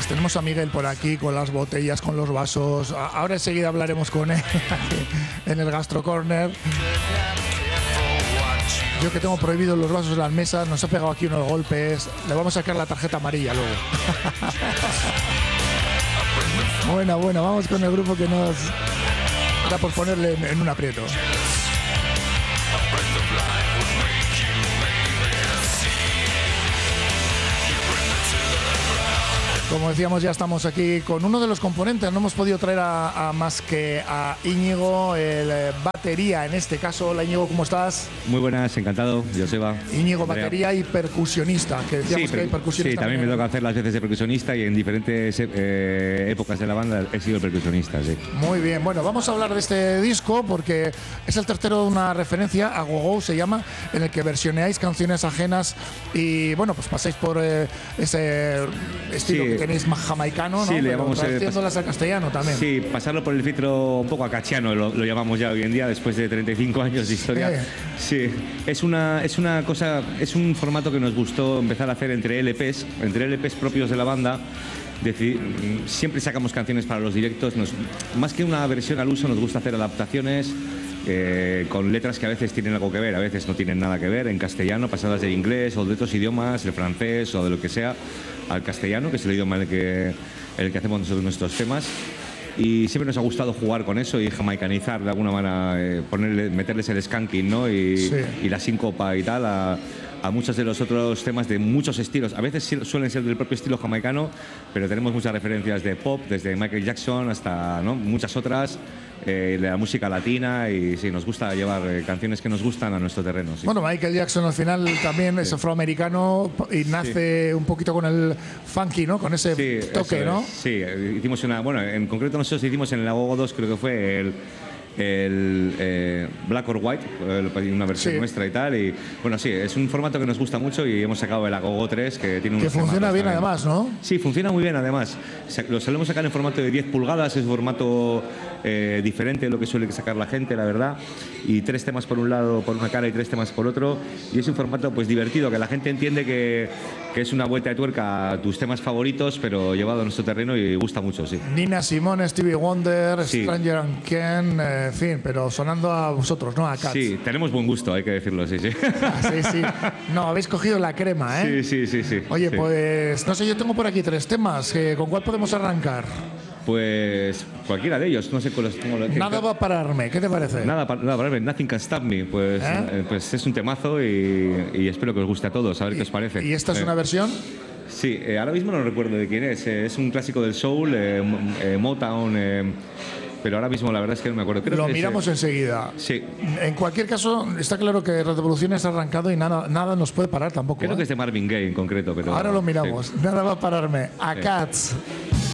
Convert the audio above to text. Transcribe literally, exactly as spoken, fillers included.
Pues tenemos a Miguel por aquí con las botellas, con los vasos. Ahora enseguida hablaremos con él en el Gastro Corner. Yo que tengo prohibido los vasos en las mesas, nos ha pegado aquí unos golpes. Le vamos a sacar la tarjeta amarilla luego. Bueno, bueno, vamos con el grupo que nos da por ponerle en, en un aprieto. Como decíamos, ya estamos aquí con uno de los componentes. No hemos podido traer a, a más que a Íñigo, el eh, batería en este caso. Hola Íñigo, ¿cómo estás? Muy buenas, encantado, Joseba. Íñigo, batería y percusionista, que decíamos sí, que hay percusionistas. Sí, también, también me toca hacer las veces de percusionista y en diferentes eh, épocas de la banda he sido percusionista, sí. Muy bien, bueno, vamos a hablar de este disco porque es el tercero de una referencia, a Go Go se llama, en el que versioneáis canciones ajenas y bueno, pues pasáis por eh, ese estilo sí. que tenéis más jamaicano, ¿no? Sí, le llamamos traduciéndolas al castellano también. Sí, pasarlo por el filtro un poco acachiano, lo, lo llamamos ya hoy en día, después de treinta y cinco años de historia. Sí, sí. Es, una, es una cosa, es un formato que nos gustó empezar a hacer entre L Pes, entre L Pes propios de la banda. Decir, siempre sacamos canciones para los directos, nos, más que una versión al uso nos gusta hacer adaptaciones eh, con letras que a veces tienen algo que ver, a veces no tienen nada que ver, en castellano, pasadas del inglés o de otros idiomas, el francés o de lo que sea, al castellano, que es el idioma en el que, en el que hacemos nosotros nuestros temas. Y siempre nos ha gustado jugar con eso y jamaicanizar de alguna manera, eh, ponerle, meterles el skanking, ¿no? Y, sí. y la síncopa y tal a, a muchos de los otros temas de muchos estilos. A veces suelen ser del propio estilo jamaicano, pero tenemos muchas referencias de pop, desde Michael Jackson hasta, ¿no?, muchas otras. Eh, de la música latina y sí, nos gusta llevar eh, canciones que nos gustan a nuestro terreno. Sí. Bueno, Michael Jackson al final también es sí. afroamericano y nace sí. un poquito con el funky, ¿no? Con ese sí, toque, ¿no? Sí, hicimos una, bueno, en concreto nosotros hicimos en el Agogo dos, creo que fue el el eh, Black or White, una versión sí. nuestra y tal, y bueno, sí, es un formato que nos gusta mucho y hemos sacado el Agogo tres que tiene un que funciona bien también. Además, ¿no? Sí, funciona muy bien además. Lo solemos sacar en formato de diez pulgadas, es un formato eh, diferente de lo que suele sacar la gente, la verdad, y tres temas por un lado, por una cara y tres temas por otro, y es un formato pues divertido, que la gente entiende que, que es una vuelta de tuerca a tus temas favoritos, pero llevado a nuestro terreno y gusta mucho, sí. Nina Simone, Stevie Wonder, sí. Stranger and Ken, eh, en fin, pero sonando a vosotros, ¿no? A Cats. Sí, tenemos buen gusto, hay que decirlo, sí, sí. sí, sí. No, habéis cogido la crema, ¿eh? Sí, sí, sí, sí. Oye, sí. pues, no sé, yo tengo por aquí tres temas. ¿Con cuál podemos arrancar? Pues cualquiera de ellos, no sé con los, con los Nada va a pararme, ¿qué te parece? Nada, nada va a pararme, Nothing Can Stop Me, pues, ¿Eh? Eh, pues es un temazo y, y espero que os guste a todos, a ver y, qué os parece. ¿Y esta es eh. una versión? Sí, eh, ahora mismo no recuerdo de quién es, eh, es un clásico del soul, eh, eh, Motown, eh, pero ahora mismo la verdad es que no me acuerdo. Creo Lo que miramos es, eh, enseguida. Sí. En cualquier caso, está claro que Revoluciones ha arrancado y nada, nada nos puede parar tampoco. Creo ¿eh? que es de Marvin Gaye en concreto, pero ahora lo miramos. Sí. Nada va a pararme. A sí. Cats.